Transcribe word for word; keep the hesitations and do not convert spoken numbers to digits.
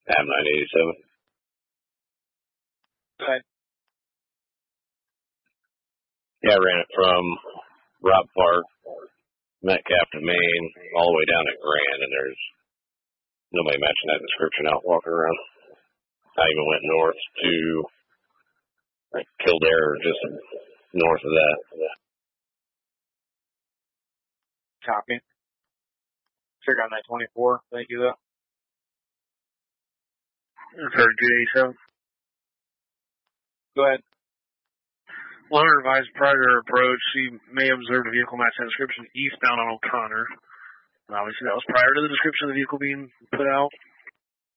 Am nine eighty-seven. Okay. Yeah, I ran it from Rob Park, Metcalf to Maine, all the way down to Grand, and there's nobody matching that description out walking around. I even went north to like Kildare, just north of that. Copy. Check on that twenty-four. Thank you, though. thirty-two eighty-seven. Go ahead. Well, under advised prior to approach, he may have observed a vehicle matching description eastbound on O'Connor. Obviously, that was prior to the description of the vehicle being put out.